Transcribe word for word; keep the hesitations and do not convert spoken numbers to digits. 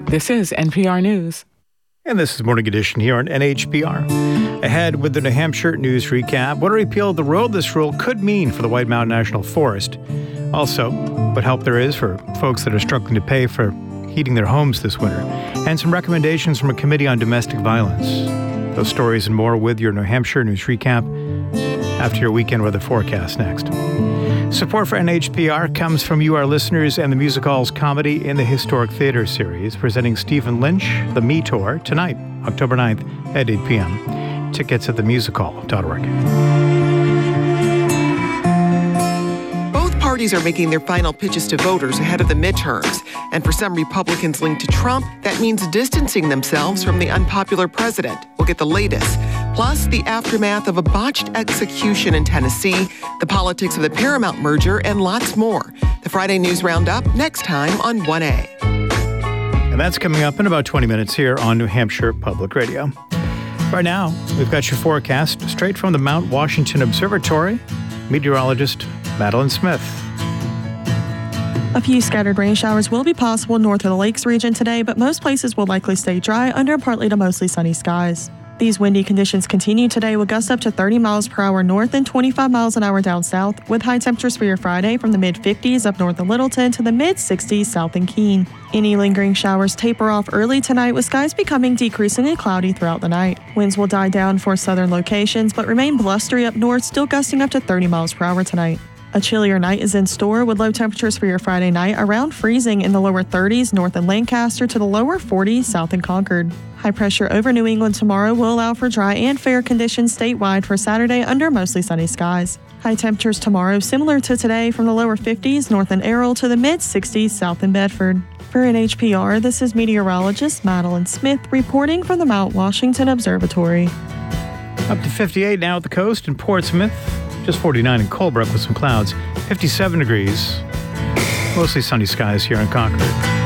This is N P R News. And this is Morning Edition here on N H P R. Ahead with the New Hampshire News Recap, what a repeal of the roadless rule could mean for the White Mountain National Forest. Also, what help there is for folks that are struggling to pay for heating their homes this winter. And some recommendations from a committee on domestic violence. Those stories and more with your New Hampshire News Recap after your weekend weather forecast next. Support for N H P R comes from you, our listeners, and the Music Hall's Comedy in the Historic Theater series, presenting Stephen Lynch, The Me Tour, tonight, October ninth at eight p.m. Tickets at the music hall dot org. Both parties are making their final pitches to voters ahead of the midterms. And for some Republicans linked to Trump, that means distancing themselves from the unpopular president. We'll get the latest. Plus, the aftermath of a botched execution in Tennessee, the politics of the Paramount merger, and lots more. The Friday News Roundup next time on one A. And that's coming up in about twenty minutes here on New Hampshire Public Radio. Right now, we've got your forecast straight from the Mount Washington Observatory. Meteorologist Madeline Smith. A few scattered rain showers will be possible north of the Lakes region today, but most places will likely stay dry under partly to mostly sunny skies. These windy conditions continue today with gusts up to thirty miles per hour north and twenty-five miles an hour down south, with high temperatures for your Friday from the mid-fifties up north of Littleton to the mid-sixties south in Keene. Any lingering showers taper off early tonight, with skies becoming decreasingly cloudy throughout the night. Winds will die down for southern locations, but remain blustery up north, still gusting up to thirty miles per hour tonight. A chillier night is in store with low temperatures for your Friday night around freezing in the lower thirties north in Lancaster to the lower forties south in Concord. High pressure over New England tomorrow will allow for dry and fair conditions statewide for Saturday under mostly sunny skies. High temperatures tomorrow similar to today from the lower fifties north in Errol to the mid-sixties south in Bedford. For N H P R, this is meteorologist Madeline Smith reporting from the Mount Washington Observatory. Up to fifty-eight now at the coast in Portsmouth. Just forty-nine in Colebrook with some clouds. fifty-seven degrees. Mostly sunny skies here in Concord.